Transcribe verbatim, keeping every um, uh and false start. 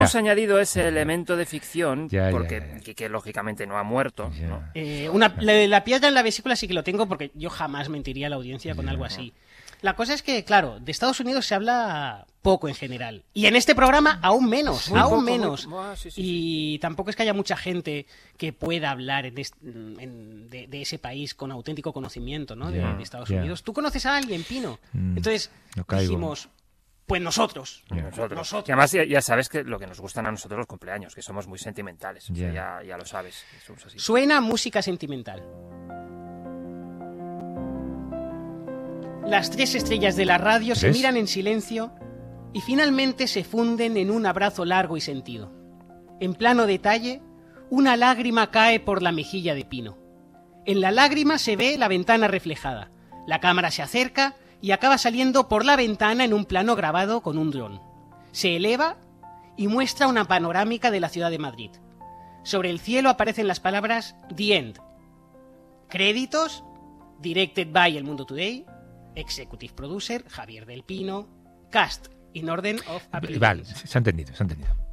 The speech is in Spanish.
Hemos añadido ese elemento de ficción, Ya, ya, porque ya. Que, que lógicamente no ha muerto, Ya. ¿no? Eh, una, la, la piedra en la vesícula sí que lo tengo porque yo jamás mentiría a la audiencia con algo así. La cosa es que, claro, de Estados Unidos se habla poco en general. Y en este programa aún menos, Muy aún poco, menos. muy- ah, sí, sí, y tampoco es que haya mucha gente que pueda hablar en est- en- de, de ese país con auténtico conocimiento, ¿no? De, Ya, de Estados ya. Unidos. ¿Tú conoces a alguien, Pino? Mm, Entonces no caigo. dijimos, pues nosotros. Y nosotros. Nosotros. Y además ya, ya sabes que lo que nos gustan a nosotros los cumpleaños, que somos muy sentimentales. O sea, Ya. ya, ya lo sabes. Que somos así. Suena música sentimental. Las tres estrellas de la radio se ¿Tres? miran en silencio y finalmente se funden en un abrazo largo y sentido. En plano detalle, una lágrima cae por la mejilla de Pino. En la lágrima se ve la ventana reflejada. La cámara se acerca y acaba saliendo por la ventana en un plano grabado con un dron. Se eleva y muestra una panorámica de la ciudad de Madrid. Sobre el cielo aparecen las palabras The End. Créditos, directed by El Mundo Today, executive producer Javier del Pino, cast in order of appearance. Vale, se ha entendido, se ha entendido.